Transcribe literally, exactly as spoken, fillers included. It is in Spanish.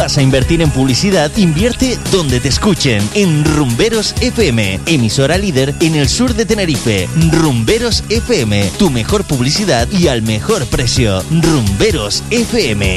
¿Vas a invertir en publicidad? Invierte donde te escuchen, en Rumberos F M, emisora líder en el sur de Tenerife. Rumberos F M, tu mejor publicidad y al mejor precio. Rumberos F M.